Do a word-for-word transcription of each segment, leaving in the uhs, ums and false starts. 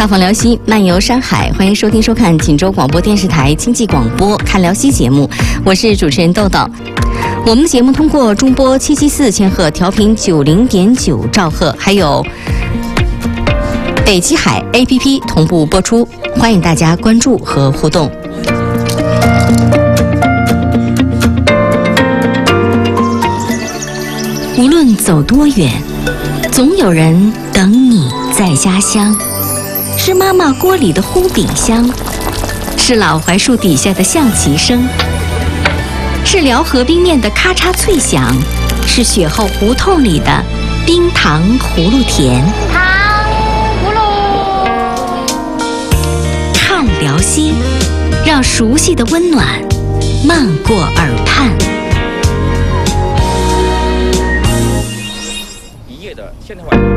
踏访辽西，漫游山海，欢迎收听收看锦州广播电视台经济广播看辽西节目，我是主持人豆豆。我们的节目通过中波七七四千赫调频九零点九兆赫，还有北极海 A P P 同步播出，欢迎大家关注和互动。无论走多远，总有人等你在家乡。是妈妈锅里的烀饼香，是老槐树底下的象棋声，是辽河冰面的咔嚓脆响，是雪后胡同里的冰糖葫芦甜。 糖葫芦， 看辽西，让熟悉的温暖漫过耳畔。 一夜的现代化。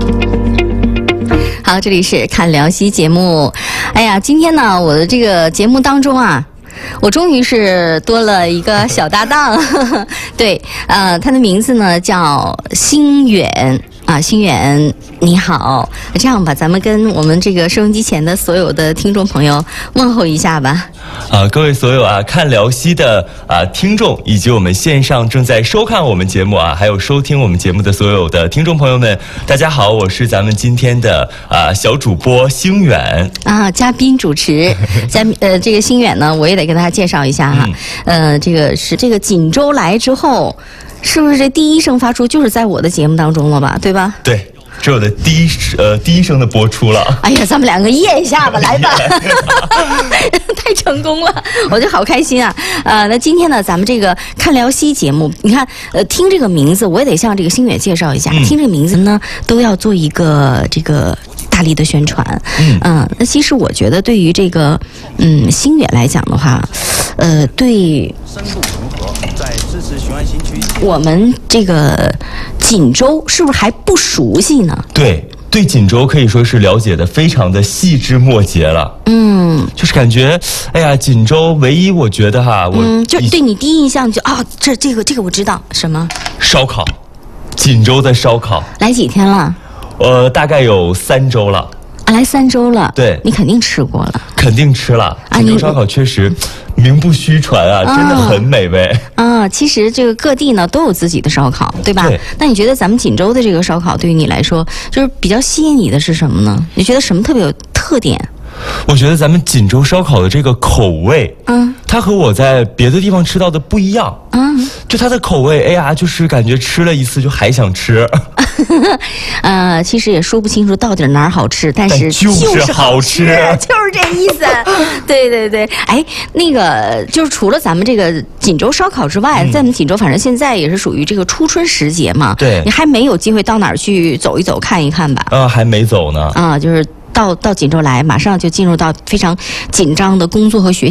好，这里是看辽西节目。哎呀，今天呢，我的这个节目当中啊，我终于是多了一个小搭档。呵呵对，呃，他的名字呢叫星远啊，星远你好。这样吧，咱们跟我们这个收音机前的所有的听众朋友问候一下吧。 啊，各位所有啊看辽西的啊听众，以及我们线上正在收看我们节目啊，还有收听我们节目的所有的听众朋友们，大家好，我是咱们今天的啊小主播星远啊，嘉宾主持。嘉呃，这个星远呢，我也得给大家介绍一下哈。嗯、呃，这个是这个锦州来之后，是不是这第一声发出就是在我的节目当中了吧？对吧？ 对。这是我的第一呃第一声的播出了。 哎呀，咱们两个验一下吧，来吧，太成功了，我就好开心啊！呃，那今天呢，咱们这个看辽西节目，你看，呃，听这个名字，我也得向这个星远介绍一下，嗯、听这个名字呢，都要做一个这个大力的宣传。嗯，呃、那其实我觉得对于这个嗯星远来讲的话，呃，对。深度重合，在支持雄安新区，我们这个锦州是不是还不熟悉呢？ 对，对锦州可以说是了解的非常的细枝末节了。嗯，就是感觉，哎呀，锦州唯一我觉得哈，我嗯，就对你第一印象就啊、哦，这这个这个我知道什么？ 烧烤，锦州的烧烤。 来几天了？ 呃，大概有三周了。 啊，来三周了。 对， 你肯定吃过了。 肯定吃了，锦州烧烤确实名不虚传啊，真的很美味啊。其实这个各地呢都有自己的烧烤，对吧？对。那你觉得咱们锦州的这个烧烤对于你来说，就是比较吸引你的是什么呢？你觉得什么特别有特点？ 我觉得咱们锦州烧烤的这个口味，嗯，它和我在别的地方吃到的不一样，嗯，就它的口味，哎呀，就是感觉吃了一次就还想吃。 呃，其实也说不清楚到底哪儿好吃，但是就是好吃， 就是这意思。对对对，哎，那个就是除了咱们这个锦州烧烤之外，嗯、在我们锦州，反正现在也是属于这个初春时节嘛， 对， 你还没有机会到哪儿去走一走、看一看吧？ 啊，还没走呢。 啊，就是。到到锦州来，马上就进入到非常紧张的工作和学习